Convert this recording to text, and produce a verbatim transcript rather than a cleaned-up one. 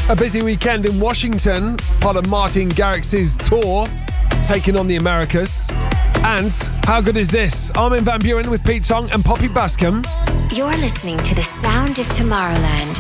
A busy weekend in Washington, part of Martin Garrix's tour, taking on the Americas. And how good is this? Armin van Buuren with Pete Tong and Poppy Bascom. You're listening to the sound of Tomorrowland